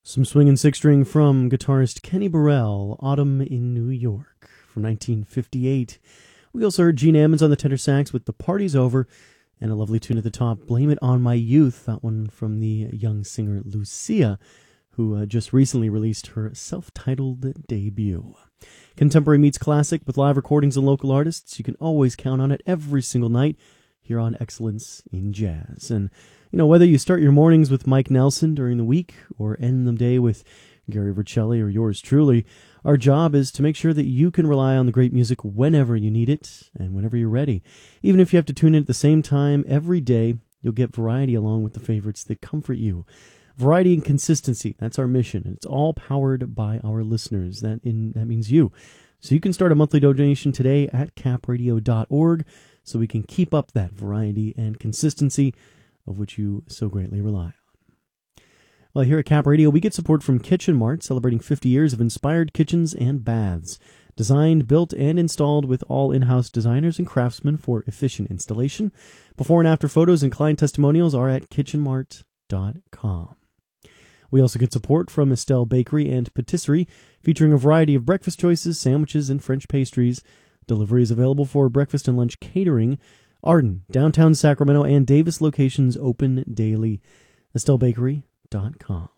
Some swinging six string from guitarist Kenny Burrell, Autumn in New York from 1958. We also heard Gene Ammons on the tenor sax with The Party's Over, and a lovely tune at the top, Blame It on My Youth, that one from the young singer Lucia, who just recently released her self-titled debut. Contemporary meets classic with live recordings and local artists. You can always count on it every single night here on Excellence in Jazz. And whether you start your mornings with Mike Nelson during the week or end the day with Gary Vercelli or yours truly, our job is to make sure that you can rely on the great music whenever you need it and whenever you're ready. Even if you have to tune in at the same time every day, you'll get variety along with the favorites that comfort you. Variety and consistency, that's our mission. And it's all powered by our listeners. That means you. So you can start a monthly donation today at capradio.org so we can keep up that variety and consistency of which you so greatly rely on. Well, here at Cap Radio, we get support from Kitchen Mart, celebrating 50 years of inspired kitchens and baths. Designed, built, and installed with all in-house designers and craftsmen for efficient installation. Before and after photos and client testimonials are at kitchenmart.com. We also get support from Estelle Bakery and Patisserie, featuring a variety of breakfast choices, sandwiches, and French pastries. Delivery is available for breakfast and lunch catering. Arden, downtown Sacramento, and Davis locations open daily. EstelleBakery.com.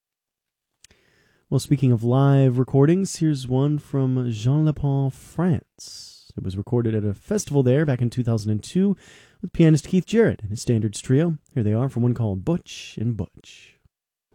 Well, speaking of live recordings, here's one from Jean Lepon, France. It was recorded at a festival there back in 2002 with pianist Keith Jarrett and his Standards Trio. Here they are from one called Butch and Butch.